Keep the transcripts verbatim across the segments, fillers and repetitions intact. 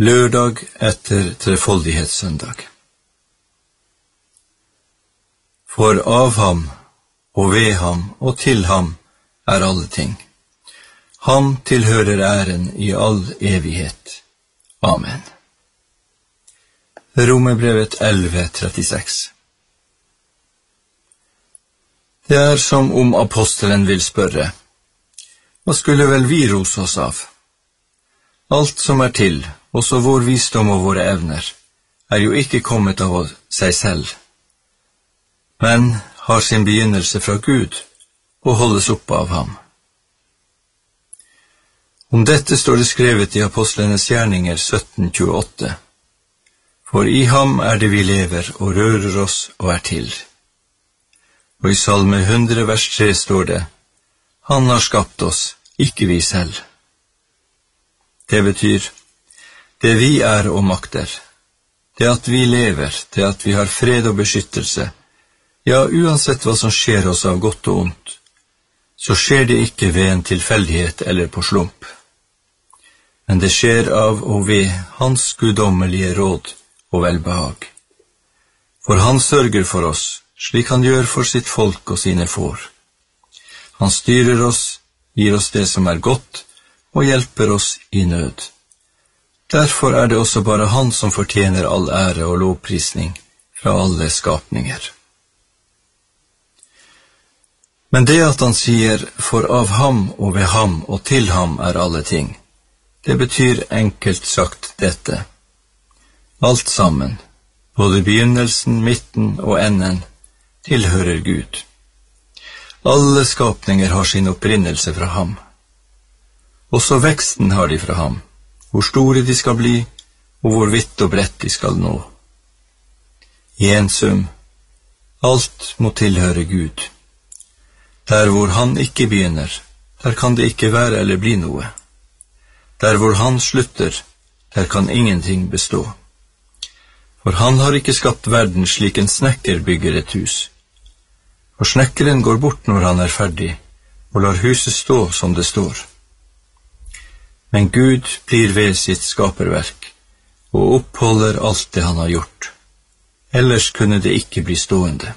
Lørdag etter trefoldighetssøndag. For av ham, og ved ham, og til ham er alle ting. Ham tilhører æren i all evighet. Amen. Romerbrevet elleve trettiseks. Det er som om apostelen vil spørre, hva skulle vel vi rose oss av? Alt som er til, også vår visdom og våre evner, er jo ikke kommet av seg selv, men har sin begynnelse fra Gud og holdes oppe av ham. Om dette står det skrevet i Apostlenes gjerninger sytten tjueåtte. For i ham er det vi lever og rører oss og er til. Og i Salme hundre vers tre står det, han har skapt oss, ikke vi selv. Det betyr, det vi er og makter, det at vi lever, det at vi har fred og beskyttelse, ja, uansett hva som skjer oss av godt og ondt, så skjer det ikke ved en tilfeldighet eller på slump. Men det skjer av og ved hans guddommelige råd og velbehag. For han sørger for oss, slik han gjør for sitt folk og sine får. Han styrer oss, gir oss det som er godt, og hjelper oss i nød. Derfor er det også bare han som fortjener all ære og lovprisning fra alle skapninger. Men det at han sier, for av ham og ved ham og til ham er alle ting, det betyr enkelt sagt dette. Alt sammen, både begynnelsen, midten og enden, tilhører Gud. Alle skapninger har sin opprinnelse fra ham. Også veksten har de fra ham, hvor store de skal bli, og hvor vidt og bredt de skal nå. I en sum, alt må tilhøre Gud. Der hvor han ikke begynner, der kan det ikke være eller bli noe. Der hvor han slutter, der kan ingenting bestå. For han har ikke skapt verden slik en snekker bygger et hus. For snekkeren går bort når han er ferdig, og lar huset stå som det står. Men Gud blir ved sitt skaperverk, og oppholder alt det han har gjort. Ellers kunne det ikke bli stående.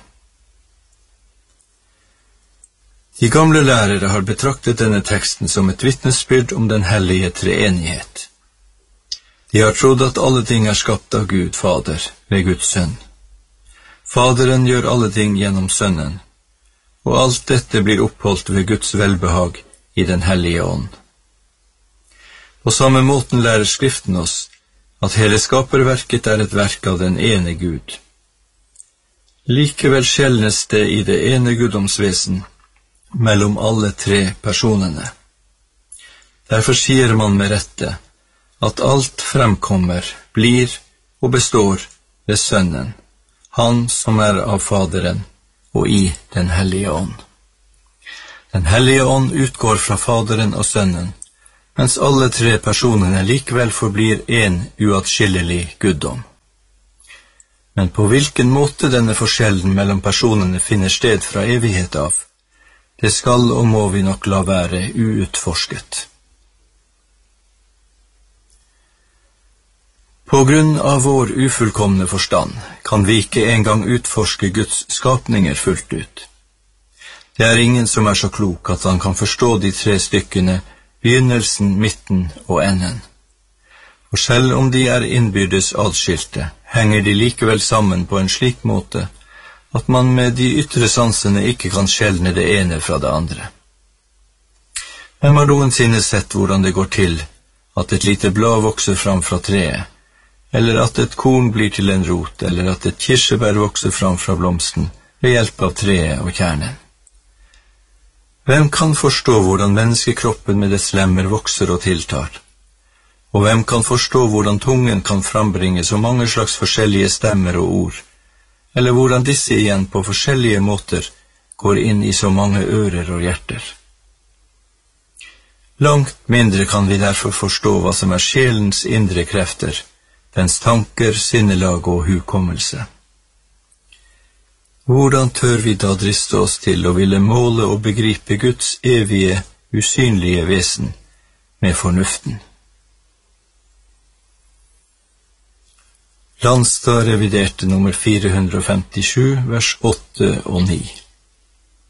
De gamle lærere har betraktet denne teksten som et vitnesbyrd om den hellige treenighet. De har trodd at alle ting er skapt av Gud Fader ved Guds sønn. Faderen gjør alle ting gjennom sønnen, og alt dette blir oppholdt ved Guds velbehag i den hellige ånd. På samme måten lærer Skriften oss at hele skaperverket er et verk av den ene Gud. Likevel skjelnes det i det ene guddomsvesen mellom alle tre personene. Derfor sier man med rette at alt fremkommer, blir og består ved Sønnen, han som er av Faderen og i den hellige ånd. Den hellige ånd utgår fra Faderen og Sønnen, mens alle tre personene likevel forblir en uatskillelig guddom. Men på hvilken måte denne forskjellen mellom personene finner sted fra evighet av, det skal og må vi nok la være uutforsket. På grunn av vår ufullkomne forstand kan vi ikke engang utforske Guds skapninger fullt ut. Det er ingen som er så klok at han kan forstå de tre stykkene, begynnelsen, midten og enden. For selv om de er innbyrdes adskilte, henger de likevel sammen på en slik måte at man med de ytre sansene ikke kan skjelne det ene fra det andre. Hvem har noensinne sett hvordan det går til at et lite blad vokser fram fra treet, eller at et korn blir til en rot, eller at et kirsebær vokser fram fra blomsten ved hjelp av treet og kjernen? Hvem kan forstå hvordan menneskekroppen med dets lemmer vokser og tiltar? Og hvem kan forstå hvordan tungen kan frambringe så mange slags forskjellige stemmer og ord, eller hvordan disse igjen på forskjellige måter går inn i så mange ører og hjerter? Langt mindre kan vi derfor forstå hva som er sjelens indre krefter, dens tanker, sinnelag og hukommelse. Hvordan tør vi da driste oss til å ville måle og begripe Guds evige, usynlige vesen med fornuften? Landstad reviderte nummer fire hundre femtisju, vers åtte og ni.